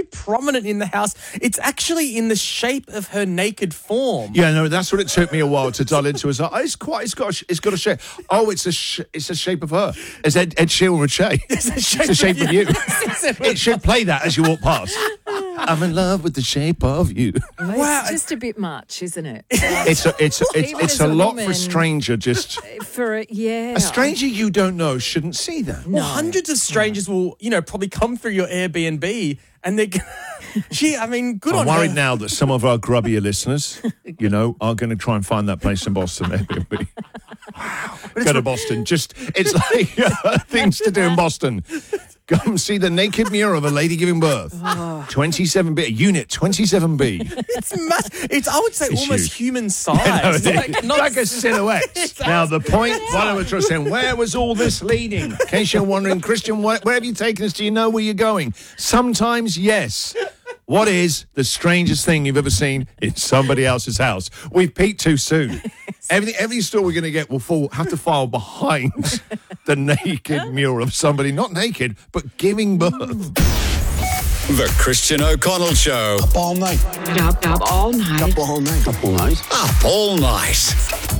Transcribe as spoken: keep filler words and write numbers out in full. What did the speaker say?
prominent in the house. It's actually in the shape of her naked form. Yeah, no, that's what it took me a while to dial into. It's like, oh, it's quite, it's got, a, it's got a shape. Oh, it's a, sh- it's a shape of her. It's Ed, Ed Sheeran would say. It's a shape, it's a shape of you. of It should play that as you walk past. I'm in love with the shape of you. Wow. It's just a bit much, isn't it? It's a, it's a, it's, Even it's as a a lot woman, for a stranger. Just for a, yeah, a stranger you don't know shouldn't see that. Well, hundreds of strangers will, you know, probably come through your Airbnb and they're. She, I mean, good I'm on worried her. now that some of our grubbier listeners, you know, are going to try and find that place in Boston. Airbnb. Wow. Go to Boston. Just, it's like uh, things to do in Boston. Come see the naked mirror of a lady giving birth. Oh. twenty-seven B, unit twenty-seven B. It's mass- It's, I would say, It's almost huge. human size. No, like, it's not like a silhouette. Now, the point, what I was just saying, where was all this leading? In case you're wondering, Christian, where, where have you taken us? Do you know where you're going? Sometimes, yes. What is the strangest thing you've ever seen in somebody else's house? We've peaked too soon. Everything, every story we're going to get will fall, have to file behind the naked mural of somebody, not naked, but giving birth. The Christian O'Connell Show. Up all night. Up, up all night. Up all night. Up all night. Up all night.